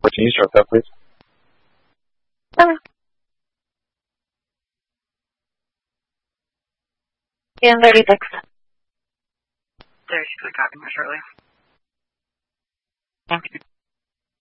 Can you start that, please? In 36. There, she's going to copy me shortly. Okay.